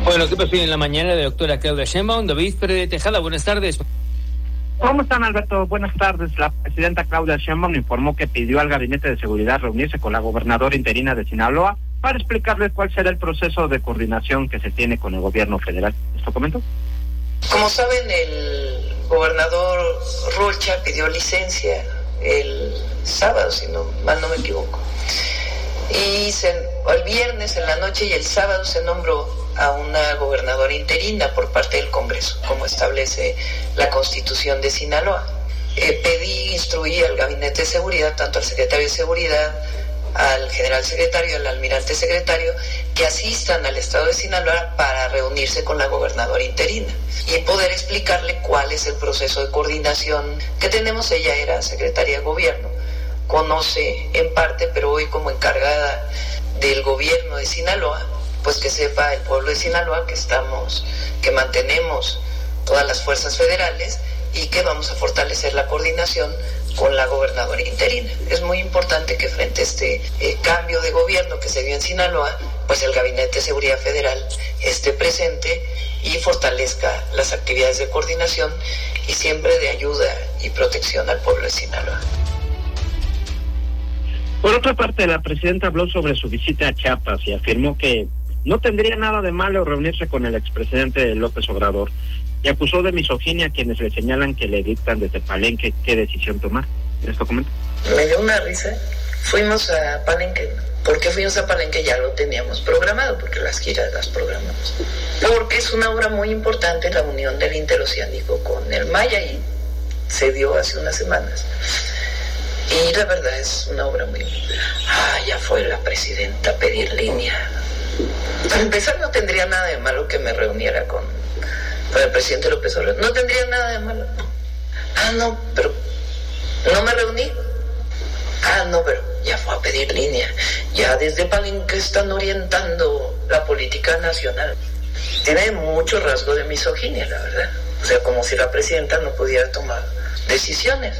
Bueno, ¿qué pasó en la mañana de la doctora Claudia Sheinbaum? David Pérez de Tejada, buenas tardes. ¿Cómo están, Alberto? Buenas tardes. La presidenta Claudia Sheinbaum informó que pidió al Gabinete de Seguridad reunirse con la gobernadora interina de Sinaloa para explicarles cuál será el proceso de coordinación que se tiene con el gobierno federal. ¿Esto comento? Como saben, el gobernador Rocha pidió licencia el sábado, si no mal no me equivoco. Y el viernes en la noche y el sábado se nombró a una gobernadora interina por parte del Congreso, como establece la Constitución de Sinaloa. Instruí al Gabinete de Seguridad, tanto al secretario de Seguridad, al general secretario, al almirante secretario, que asistan al estado de Sinaloa para reunirse con la gobernadora interina y poder explicarle cuál es el proceso de coordinación que tenemos. Ella era secretaria de Gobierno, conoce en parte, pero hoy como encargada del gobierno de Sinaloa, pues que sepa el pueblo de Sinaloa que mantenemos todas las fuerzas federales y que vamos a fortalecer la coordinación con la gobernadora interina. Es muy importante que frente a este cambio de gobierno que se dio en Sinaloa, pues el Gabinete de Seguridad Federal esté presente y fortalezca las actividades de coordinación y siempre de ayuda y protección al pueblo de Sinaloa. Por otra parte, la presidenta habló sobre su visita a Chiapas y afirmó que no tendría nada de malo reunirse con el expresidente López Obrador y acusó de misoginia a quienes le señalan que le dictan desde Palenque qué decisión tomar. ¿Esto comenta? Me dio una risa. Fuimos a Palenque. ¿Por qué fuimos a Palenque? Ya lo teníamos programado, porque las giras las programamos. Porque es una obra muy importante, la unión del interoceánico con el Maya, y se dio hace unas semanas. Y la verdad es una obra muy... ya fue la presidenta a pedir línea. Para empezar, no tendría nada de malo que me reuniera con el presidente López Obrador. No tendría nada de malo. No, pero no me reuní. No, pero ya fue a pedir línea. Ya desde Palenque están orientando la política nacional. Tiene mucho rasgo de misoginia, la verdad. O sea, como si la presidenta no pudiera tomar decisiones.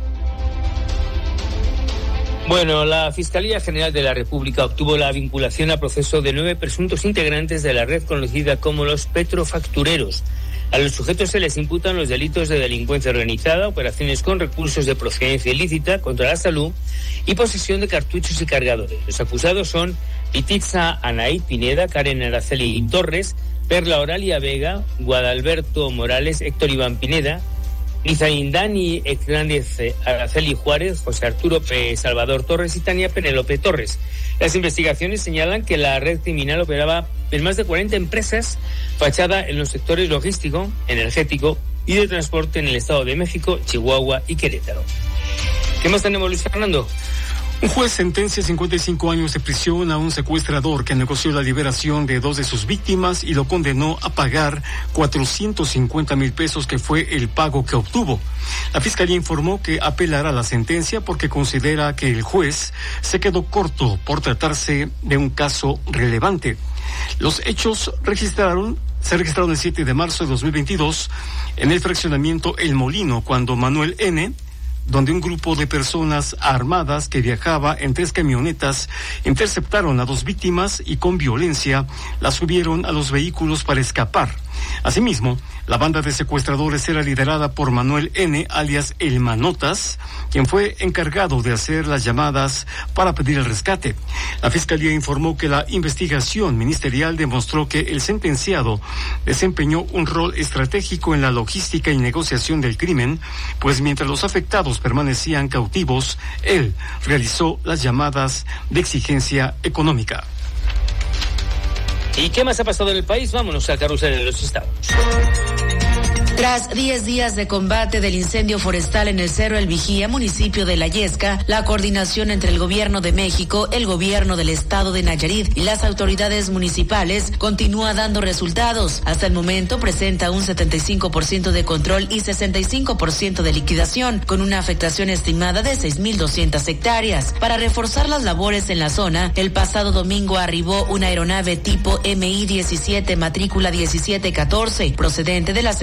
Bueno, la Fiscalía General de la República obtuvo la vinculación a proceso de 9 presuntos integrantes de la red conocida como los petrofactureros. A los sujetos se les imputan los delitos de delincuencia organizada, operaciones con recursos de procedencia ilícita contra la salud y posesión de cartuchos y cargadores. Los acusados son Ititza Anaí Pineda, Karen Araceli Torres, Perla Oralia Vega, Guadalberto Morales, Héctor Iván Pineda, Nizaindani Hernández Araceli Juárez, José Arturo Salvador Torres y Tania Penélope Torres. Las investigaciones señalan que la red criminal operaba en más de 40 empresas, fachada en los sectores logístico, energético y de transporte en el Estado de México, Chihuahua y Querétaro. ¿Qué más tenemos, Luis Fernando? Un juez sentencia 55 años de prisión a un secuestrador que negoció la liberación de 2 de sus víctimas y lo condenó a pagar 450,000 pesos, que fue el pago que obtuvo. La fiscalía informó que apelará la sentencia porque considera que el juez se quedó corto por tratarse de un caso relevante. Los hechos se registraron el 7 de marzo de 2022 en el fraccionamiento El Molino, cuando Manuel N., donde un grupo de personas armadas que viajaba en 3 camionetas interceptaron a 2 víctimas y con violencia las subieron a los vehículos para escapar. Asimismo, la banda de secuestradores era liderada por Manuel N., alias El Manotas, quien fue encargado de hacer las llamadas para pedir el rescate. La Fiscalía informó que la investigación ministerial demostró que el sentenciado desempeñó un rol estratégico en la logística y negociación del crimen, pues mientras los afectados permanecían cautivos, él realizó las llamadas de exigencia económica. ¿Y qué más ha pasado en el país? Vámonos al carrusel de los estados. Tras 10 días de combate del incendio forestal en el Cerro El Vigía, municipio de La Yesca, la coordinación entre el Gobierno de México, el Gobierno del Estado de Nayarit y las autoridades municipales continúa dando resultados. Hasta el momento presenta un 75% de control y 65% de liquidación, con una afectación estimada de 6,200 hectáreas. Para reforzar las labores en la zona, el pasado domingo arribó una aeronave tipo MI-17 matrícula 1714, procedente de la Secretaría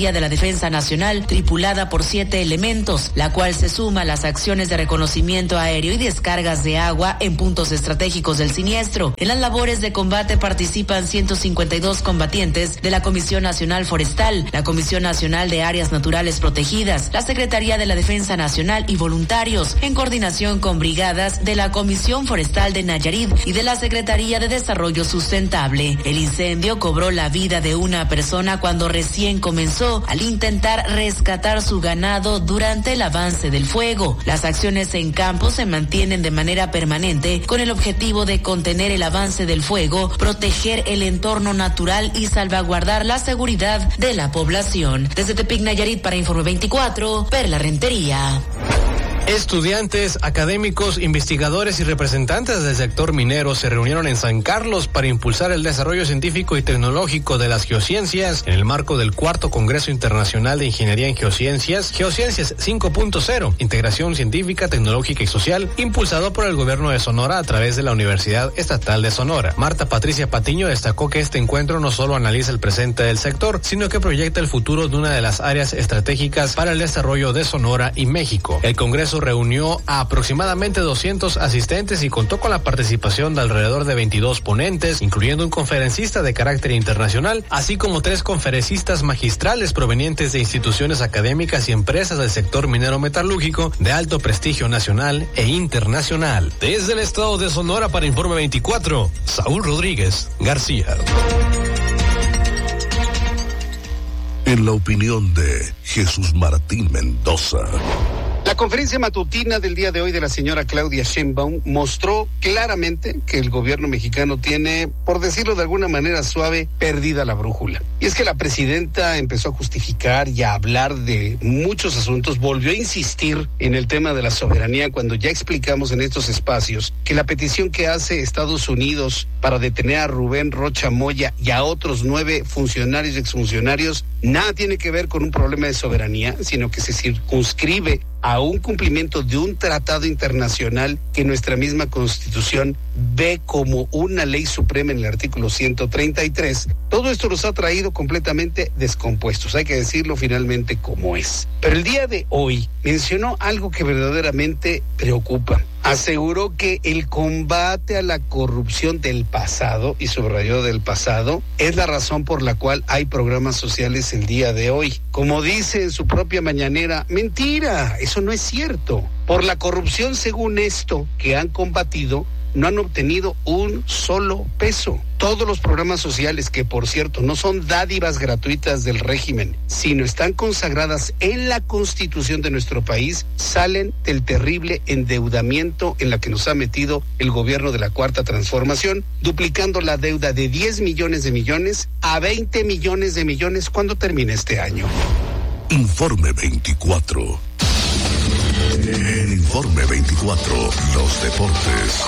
Secretaría de la Defensa Nacional, tripulada por 7 elementos, la cual se suma a las acciones de reconocimiento aéreo y descargas de agua en puntos estratégicos del siniestro. En las labores de combate participan 152 combatientes de la Comisión Nacional Forestal, la Comisión Nacional de Áreas Naturales Protegidas, la Secretaría de la Defensa Nacional y voluntarios, en coordinación con brigadas de la Comisión Forestal de Nayarit y de la Secretaría de Desarrollo Sustentable. El incendio cobró la vida de una persona cuando recién comenzó al intentar rescatar su ganado durante el avance del fuego. Las acciones en campo se mantienen de manera permanente con el objetivo de contener el avance del fuego, proteger el entorno natural y salvaguardar la seguridad de la población. Desde Tepic, Nayarit, para Informe 24, Perla Rentería. Estudiantes, académicos, investigadores y representantes del sector minero se reunieron en San Carlos para impulsar el desarrollo científico y tecnológico de las geociencias en el marco del 4º Congreso Internacional de Ingeniería en Geociencias, Geociencias 5.0, integración científica, tecnológica y social, impulsado por el gobierno de Sonora a través de la Universidad Estatal de Sonora. Marta Patricia Patiño destacó que este encuentro no solo analiza el presente del sector, sino que proyecta el futuro de una de las áreas estratégicas para el desarrollo de Sonora y México. El Congreso reunió a aproximadamente 200 asistentes y contó con la participación de alrededor de 22 ponentes, incluyendo un conferencista de carácter internacional, así como 3 conferencistas magistrales provenientes de instituciones académicas y empresas del sector minero metalúrgico de alto prestigio nacional e internacional. Desde el estado de Sonora para Informe 24, Saúl Rodríguez García. En la opinión de Jesús Martín Mendoza. La conferencia matutina del día de hoy de la señora Claudia Sheinbaum mostró claramente que el gobierno mexicano tiene, por decirlo de alguna manera suave, perdida la brújula. Y es que la presidenta empezó a justificar y a hablar de muchos asuntos, volvió a insistir en el tema de la soberanía cuando ya explicamos en estos espacios que la petición que hace Estados Unidos para detener a Rubén Rocha Moya y a otros 9 funcionarios y exfuncionarios nada tiene que ver con un problema de soberanía, sino que se circunscribe a un cumplimiento de un tratado internacional que nuestra misma Constitución ve como una ley suprema en el artículo 133. Todo esto los ha traído completamente descompuestos, hay que decirlo finalmente como es. Pero el día de hoy mencionó algo que verdaderamente preocupa. Aseguró que el combate a la corrupción del pasado, y subrayó del pasado, es la razón por la cual hay programas sociales el día de hoy. Como dice en su propia mañanera, mentira, eso no es cierto. Por la corrupción, según esto, que han combatido, no han obtenido un solo peso. Todos los programas sociales, que por cierto no son dádivas gratuitas del régimen, sino están consagradas en la Constitución de nuestro país, salen del terrible endeudamiento en la que nos ha metido el gobierno de la Cuarta Transformación, duplicando la deuda de 10 millones de millones a 20 millones de millones cuando termine este año. Informe 24. En Informe 24, los deportes.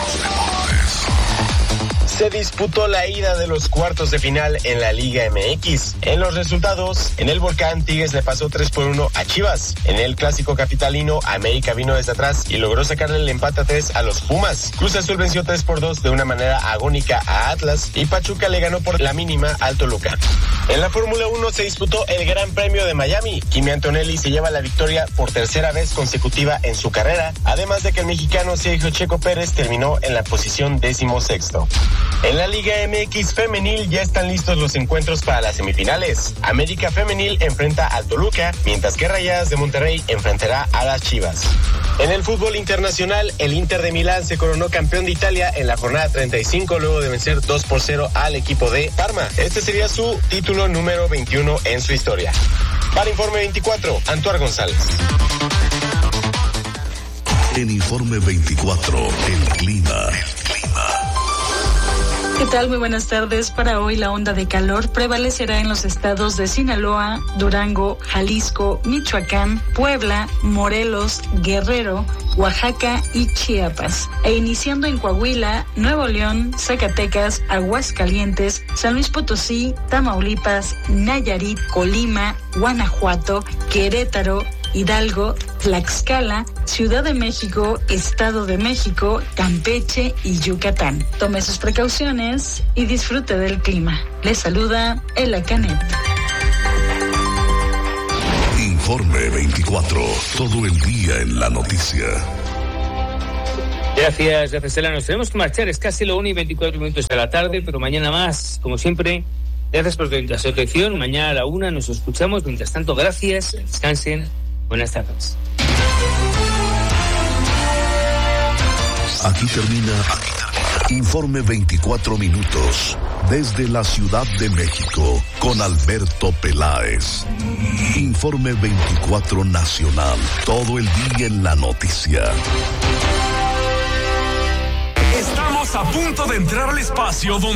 Se disputó la ida de los cuartos de final en la Liga MX. En los resultados, en el Volcán, Tigres le pasó 3-1 a Chivas. En el Clásico Capitalino, América vino desde atrás y logró sacarle el empate a 3 a los Pumas. Cruz Azul venció 3-2 de una manera agónica a Atlas y Pachuca le ganó por la mínima al Toluca. En la Fórmula 1 se disputó el Gran Premio de Miami. Kimi Antonelli se lleva la victoria por tercera vez consecutiva en su carrera, además de que el mexicano Sergio Checo Pérez terminó en la posición 16º. En la Liga MX Femenil ya están listos los encuentros para las semifinales. América Femenil enfrenta al Toluca, mientras que Rayadas de Monterrey enfrentará a las Chivas. En el fútbol internacional, el Inter de Milán se coronó campeón de Italia en la jornada 35 luego de vencer 2-0 al equipo de Parma. Este sería su título número 21 en su historia. Para Informe 24, Antuar González. En Informe 24, el clima. ¿Qué tal? Muy buenas tardes. Para hoy la onda de calor prevalecerá en los estados de Sinaloa, Durango, Jalisco, Michoacán, Puebla, Morelos, Guerrero, Oaxaca y Chiapas. E iniciando en Coahuila, Nuevo León, Zacatecas, Aguascalientes, San Luis Potosí, Tamaulipas, Nayarit, Colima, Guanajuato, Querétaro, Hidalgo, Tlaxcala, Ciudad de México, Estado de México, Campeche y Yucatán. Tome sus precauciones y disfrute del clima. Les saluda Ela Canet. Informe 24. Todo el día en la noticia. Gracias, Cela. Nos tenemos que marchar. Es casi lo 1:24 de la tarde, pero mañana más, como siempre. Gracias por su atención. Mañana a la 1 nos escuchamos. Mientras tanto, gracias. Descansen. Buenas tardes. Aquí termina Informe 24 minutos. Desde la Ciudad de México, con Alberto Peláez. Informe 24 Nacional. Todo el día en la noticia. Estamos a punto de entrar al espacio donde